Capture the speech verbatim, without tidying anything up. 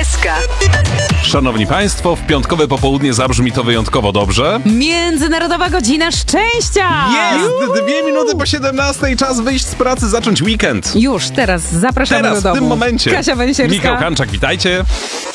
K. Szanowni Państwo, w piątkowe popołudnie zabrzmi to wyjątkowo dobrze. Międzynarodowa Godzina Szczęścia! Jest! Dwie minuty po siedemnastej, czas wyjść z pracy, zacząć weekend. Już teraz zapraszamy Teraz, do domu. w tym momencie. Kasia Węsierska. Michał Kanczak, witajcie.